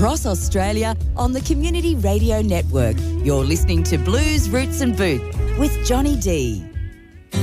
across Australia on the Community Radio Network. You're listening to Blues, Roots and Booth with Johnny D.